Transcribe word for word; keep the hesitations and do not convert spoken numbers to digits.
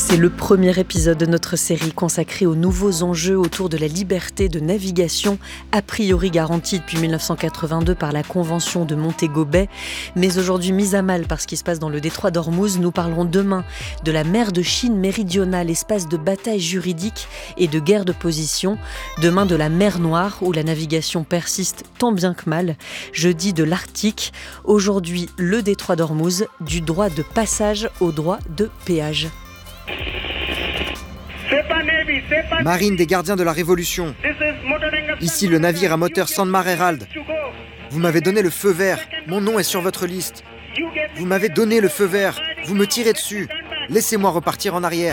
C'est le premier épisode de notre série consacrée aux nouveaux enjeux autour de la liberté de navigation, a priori garantie depuis mille neuf cent quatre-vingt-deux par la Convention de Montego Bay, mais aujourd'hui mise à mal par ce qui se passe dans le détroit d'Ormuz. Nous parlerons demain de la mer de Chine méridionale, espace de bataille juridique et de guerre de position. Demain de la mer Noire, où la navigation persiste tant bien que mal. Jeudi de l'Arctique. Aujourd'hui le détroit d'Ormuz, du droit de passage au droit de péage. Marine des gardiens de la Révolution. Ici le navire à moteur Sanmar Herald. Vous m'avez donné le feu vert. Mon nom est sur votre liste. Vous m'avez donné le feu vert. Vous me tirez dessus. Laissez-moi repartir en arrière.